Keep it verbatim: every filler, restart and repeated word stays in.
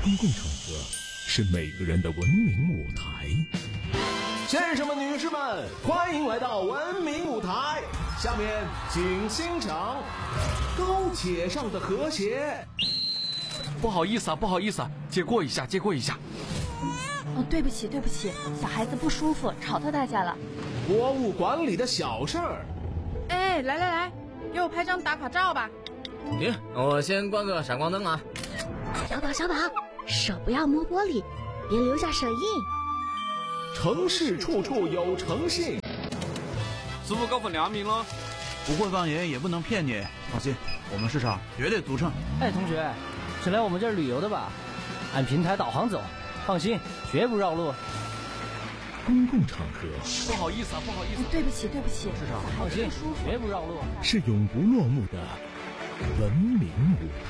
公共场合是每个人的文明舞台。先生们、女士们，欢迎来到文明舞台。下面请欣赏高铁上的和谐。 不好意思啊，不好意思啊，借过一下，借过一下。 哦，对不起，对不起，小孩子不舒服，吵到大家了。 国务馆里的小事儿。 哎，来来来，给我拍张打卡照吧。 行，我先关个闪光灯啊。 小宝，小宝，手不要摸玻璃，别留下手印。 城市处处有诚信。 师傅高分良民了， 不会放盐也不能骗你，放心，我们市场绝对足称。 哎，同学，是来我们这儿旅游的吧？按平台导航走，放心，绝不绕路。 公共场合， 不好意思啊，不好意思、啊， 对不起，对不起， 市场放心，绝不绕路， 是永不落幕的文明舞台。